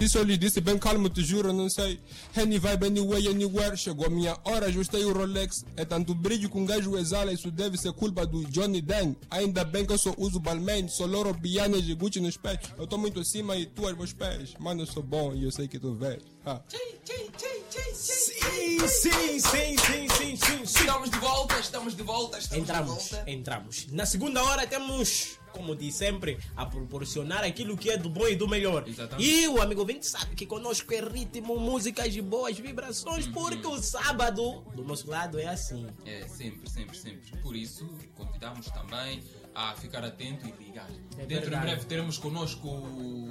Isso eu lhe disse bem calmo, te juro, não sei. Any vibe, anyway, anywhere. Chegou a minha hora, ajustei o Rolex. É tanto brilho que um gajo exala, isso deve ser culpa do Johnny Dan. Ainda bem que eu só uso Balmain, sou Loro Pianes e Gucci nos pés. Eu tô muito acima e tu aos meus pés. Mano, eu sou bom e eu sei que tu vês. Sim. Estamos de volta. Entramos. Na segunda hora temos, como diz sempre, a proporcionar aquilo que é do bom e do melhor. Exatamente. E o amigo ouvinte sabe que conosco é ritmo, músicas e boas vibrações, porque o sábado do nosso lado é assim. É, sempre. Por isso, convidamos também a ficar atento e ligar. Dentro em breve teremos conosco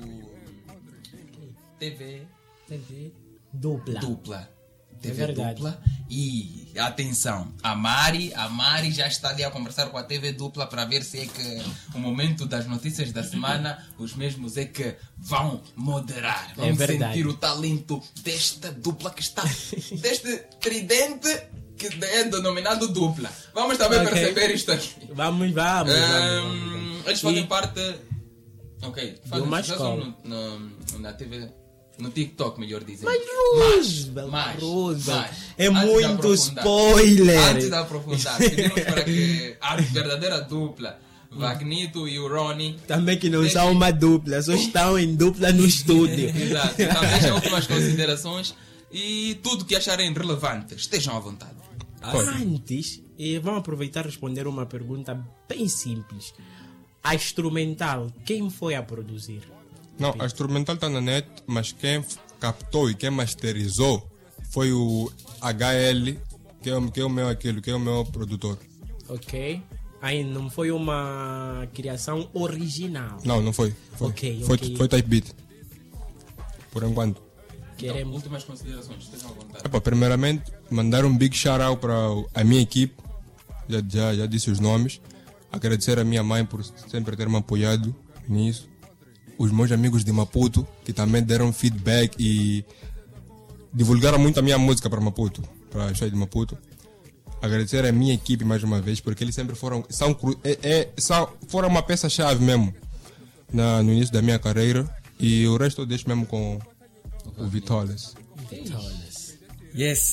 TV dupla. TV dupla. E atenção, a Mari já está ali a conversar com a TV dupla para ver se é que o momento das notícias da semana os mesmos é que vão moderar. Vamos sentir o talento desta dupla que está, deste tridente que é denominado dupla. Vamos também perceber isto aqui. Vamos. Eles fazem parte. Fazem uma sucesso escola. na TV. No TikTok, melhor dizer. Mais. É Antes de muito aprofundar. spoiler. Antes de aprofundar, pedimos para que a verdadeira dupla, Vagnito e o Ronnie, Também que não são uma dupla, só estão em dupla no estúdio. exato, também as últimas considerações e tudo que acharem relevante. Estejam à vontade. Antes, vamos aproveitar e responder uma pergunta bem simples. A instrumental, quem foi a produzir? Não, a instrumental está na net, mas quem captou e quem masterizou foi o HL, que é o meu produtor. Ok. Aí não foi uma criação original. Não foi. Ok. Foi type beat. Por enquanto. Então, últimas considerações, estejam à vontade. Primeiramente, mandar um big shout out para a minha equipe. Já disse os nomes. Agradecer a minha mãe por sempre ter me apoiado nisso. Os meus amigos de Maputo, que também deram feedback e divulgaram muito a minha música para Maputo, para a show de Maputo. Agradecer a minha equipe mais uma vez, porque eles sempre foram uma peça-chave mesmo no início da minha carreira. E o resto eu deixo mesmo com o Vitolas. Yes.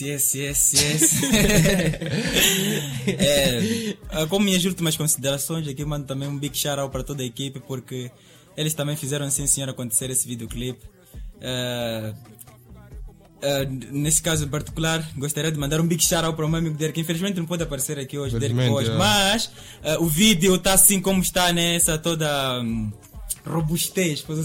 Com minhas últimas considerações, aqui mando também um big shout out para toda a equipe, porque eles também fizeram, sim senhor, acontecer esse videoclipe. Nesse caso em particular, gostaria de mandar um big shout out para o meu amigo Derek, que infelizmente não pode aparecer aqui hoje, mas o vídeo está assim como está, nessa toda robustez,